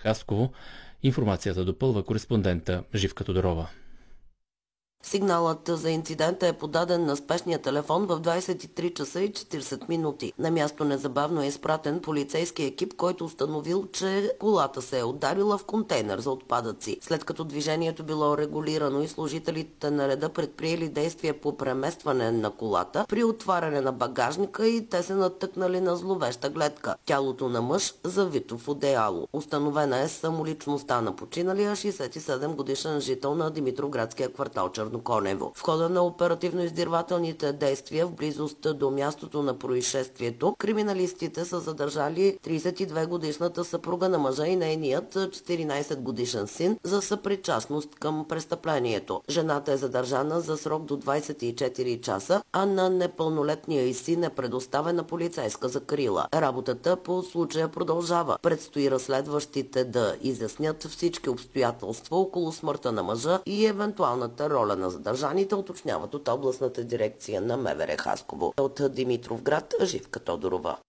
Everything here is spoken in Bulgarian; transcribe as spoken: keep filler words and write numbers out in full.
Хасково. Информацията допълва кореспондента Живка Тодорова. Сигналът за инцидента е подаден на спешния телефон в двадесет и три часа и четиридесет минути. На място незабавно е изпратен полицейски екип, който установил, че колата се е ударила в контейнер за отпадъци. След като движението било регулирано и служителите на реда предприели действия по преместване на колата, при отваряне на багажника и те се натъкнали на зловеща гледка. Тялото на мъж завито в одеяло. Установена е самоличността на починалия шейсет и седем годишен жител на Димитровградския квартал Черноконево. В хода на оперативно-издирвателните действия в близост до мястото на происшествието, криминалистите са задържали тридесет и две годишната съпруга на мъжа и нейният четиринадесет годишен син за съпричастност към престъплението. Жената е задържана за срок до двадесет и четири часа, а на непълнолетния й син е предоставена полицейска закрила. Работата по случая продължава. Предстои разследващите да изяснят всички обстоятелства около смъртта на мъжа и евентуалната роля на задържаните, уточняват от областната дирекция на МВР Хасково. От Димитровград, Живка Тодорова.